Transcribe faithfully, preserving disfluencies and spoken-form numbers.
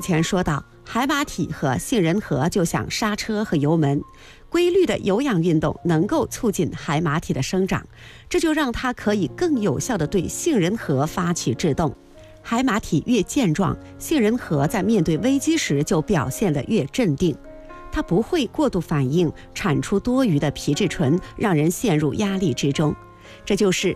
前说到，海马体和杏仁核就像刹车和油门，规律的有氧运动能够促进海马体的生长，这就让它可以更有效地对杏仁核发起制动。海马体越健壮，杏仁核在面对危机时就表现得越镇定，它不会过度反应，产出多余的皮质醇，让人陷入压力之中。这就是